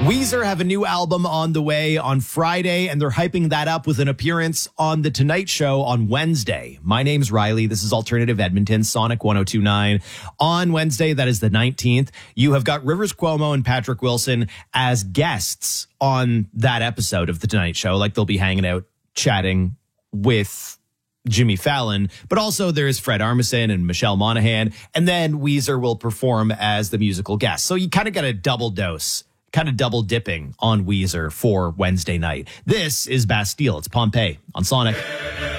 Weezer have a new album on the way on Friday, and they're hyping that up with an appearance on The Tonight Show on Wednesday. My name's Riley. This is Alternative Edmonton, Sonic 102.9. On Wednesday, that is the 19th, you have got Rivers Cuomo and Patrick Wilson as guests on that episode of The Tonight Show. Like, they'll be hanging out, chatting with Jimmy Fallon, but also there's Fred Armisen and Michelle Monaghan, and then Weezer will perform as the musical guest. So you kind of got a double dose, kind of double dipping on Weezer for Wednesday night. This is Bastille. It's Pompeii on Sonic.